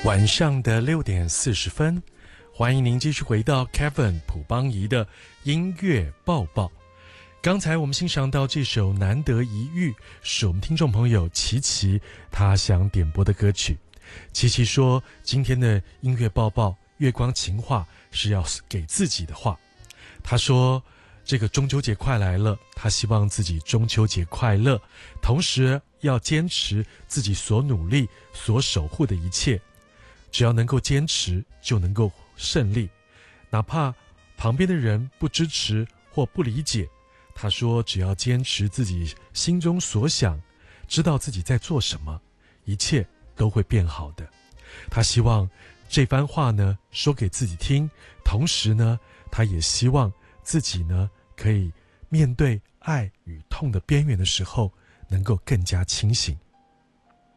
晚上的6:40，欢迎您继续回到 Kevin 朴邦仪的音乐报报。刚才我们欣赏到这首难得一遇，是我们听众朋友琪琪他想点播的歌曲。琪琪说，今天的音乐报报月光情话是要给自己的话。他说，这个中秋节快来了，他希望自己中秋节快乐，同时要坚持自己所努力所守护的一切，只要能够坚持就能够胜利，哪怕旁边的人不支持或不理解，他说只要坚持自己心中所想，知道自己在做什么，一切都会变好的。他希望这番话呢说给自己听，同时呢他也希望自己呢可以面对爱与痛的边缘的时候能够更加清醒。